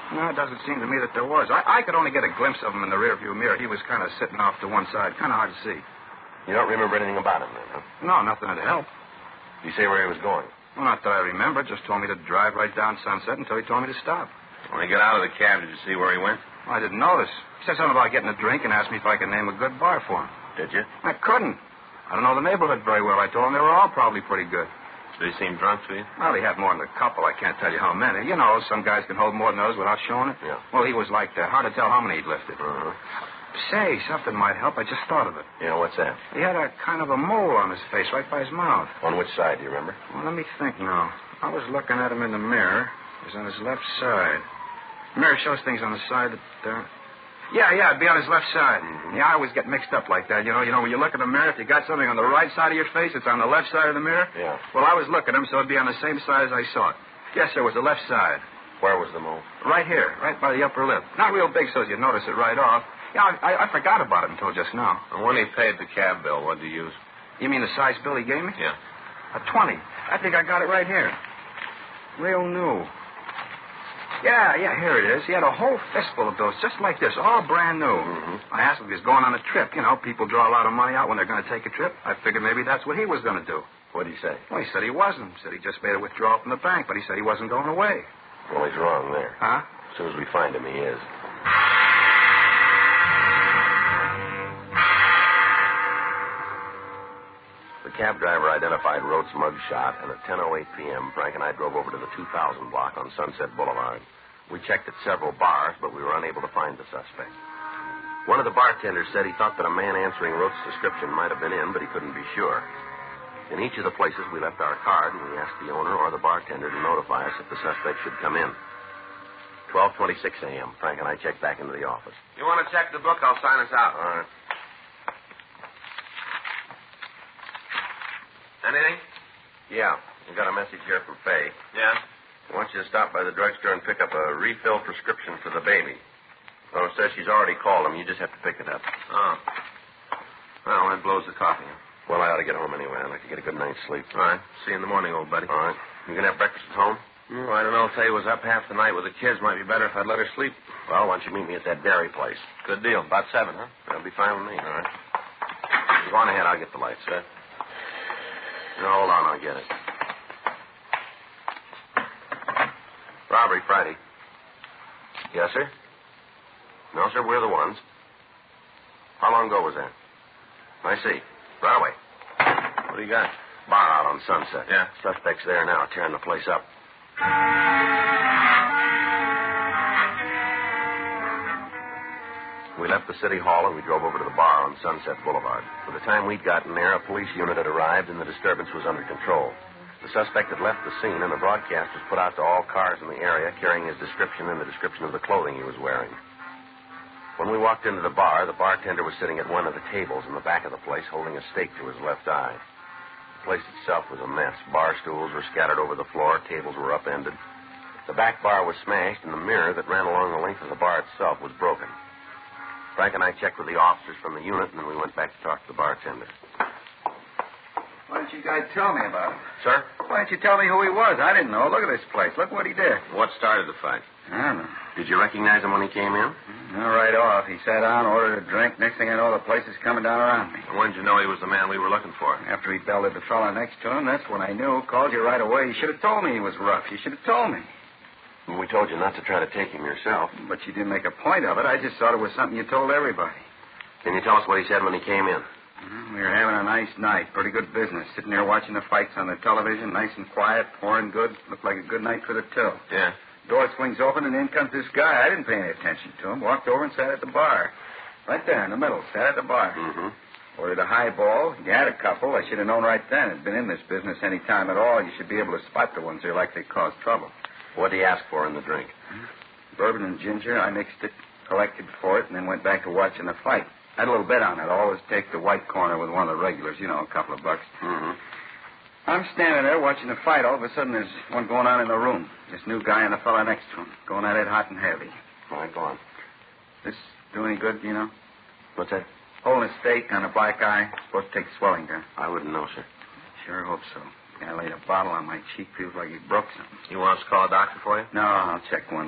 No, it doesn't seem to me that there was. I could only get a glimpse of him in the rearview mirror. He was kind of sitting off to one side. Kind of hard to see. You don't remember anything about him then, huh? No, nothing to help. Did he say where he was going? Well, not that I remember. Just told me to drive right down Sunset until he told me to stop. When he got out of the cab, did you see where he went? Well, I didn't notice. He said something about getting a drink and asked me if I could name a good bar for him. Did you? I couldn't. I don't know the neighborhood very well. I told him they were all probably pretty good. Did he seem drunk to you? Well, he had more than a couple. I can't tell you how many. You know, some guys can hold more than others without showing it. Yeah. Well, he was like that. Hard to tell how many he'd lifted. Uh-huh. Say, something might help. I just thought of it. Yeah, what's that? He had a kind of a mole on his face right by his mouth. On which side, do you remember? Well, let me think now. I was looking at him in the mirror. It was on his left side. The mirror shows things on the side that... Yeah, it'd be on his left side. Mm-hmm. Yeah, I always get mixed up like that. You know, when you look in the mirror, if you got something on the right side of your face, it's on the left side of the mirror. Yeah. Well, I was looking at him, so it'd be on the same side as I saw it. Yes, sir, it was the left side. Where was the mole? Right here, right by the upper lip. Not real big so you'd notice it right off. Yeah, I forgot about it until just now. And when he paid the cab bill, what did he use? You mean the size bill he gave me? Yeah. A 20. I think I got it right here. Real new. Yeah, here it is. He had a whole fistful of those, just like this, all brand new. Mm-hmm. I asked him if he was going on a trip. You know, people draw a lot of money out when they're going to take a trip. I figured maybe that's what he was going to do. What did he say? Well, he said he wasn't. He said he just made a withdrawal from the bank, but he said he wasn't going away. Well, he's wrong there. Huh? As soon as we find him, he is. The cab driver identified Rote's mug shot, and at 10:08 p.m., Frank and I drove over to the 2000 block on Sunset Boulevard. We checked at several bars, but we were unable to find the suspect. One of the bartenders said he thought that a man answering Rote's description might have been in, but he couldn't be sure. In each of the places, we left our card, and we asked the owner or the bartender to notify us if the suspect should come in. 12:26 a.m., Frank and I checked back into the office. You want to check the book? I'll sign us out. All right. Anything? Yeah, we got a message here from Faye. Yeah? She wants you to stop by the drugstore and pick up a refill prescription for the baby. Oh, it says she's already called him. You just have to pick it up. Oh. Well, that blows the coffee. Well, I ought to get home anyway. I'd like to get a good night's sleep. All right. See you in the morning, old buddy. All right. You going to have breakfast at home? Oh, I don't know. Tell you was up half the night with the kids. Might be better if I'd let her sleep. Well, why don't you meet me at that dairy place? Good deal. About 7, huh? That'll be fine with me. All right. Go on ahead. I'll get the lights. No, hold on. I'll get it. Robbery Friday. Yes, sir? No, sir. We're the ones. How long ago was that? I see. Right away. What do you got? Bar out on Sunset. Yeah. Suspect's there now, tearing the place up. We left the city hall and we drove over to the bar on Sunset Boulevard. By the time we'd gotten there, a police unit had arrived and the disturbance was under control. The suspect had left the scene and a broadcast was put out to all cars in the area carrying his description and the description of the clothing he was wearing. When we walked into the bar, the bartender was sitting at one of the tables in the back of the place holding a stake to his left eye. The place itself was a mess. Bar stools were scattered over the floor. Tables were upended. The back bar was smashed, and the mirror that ran along the length of the bar itself was broken. Frank and I checked with the officers from the unit, and then we went back to talk to the bartender. Why didn't you guys tell me about him? Sir? Why didn't you tell me who he was? I didn't know. Look at this place. Look what he did. What started the fight? I don't know. Did you recognize him when he came in? No, right off. He sat down, ordered a drink. Next thing I know, the place is coming down around me. When did you know he was the man we were looking for? After he belted the fella next to him, that's when I knew. Called you right away. You should have told me he was rough. You should have told me. We told you not to try to take him yourself. But you didn't make a point of it. I just thought it was something you told everybody. Can you tell us what he said when he came in? We were having a nice night. Pretty good business. Sitting there watching the fights on the television. Nice and quiet. Pouring good. Looked like a good night for the till. Yeah. Door swings open and in comes this guy. I didn't pay any attention to him. Walked over and sat at the bar. Right there in the middle. Sat at the bar. Mm-hmm. Ordered a highball. He had a couple. I should have known right then. Had been in this business any time at all. You should be able to spot the ones that are likely to cause trouble. What did he ask for in the drink? Bourbon and ginger. I mixed it, collected for it, and then went back to watching the fight. Had a little bet on it. Always take the white corner with one of the regulars. You know, a couple of bucks. Mm-hmm. I'm standing there watching the fight. All of a sudden, there's one going on in the room. This new guy and the fella next to him. Going at it hot and heavy. All right, go on. This do any good, do you know? What's that? Holding a stake on a black eye. Supposed to take swelling down. I wouldn't know, sir. Sure hope so. Guy laid a bottle on my cheek. Feels like he broke something. You want us to call a doctor for you? No, I'll check one.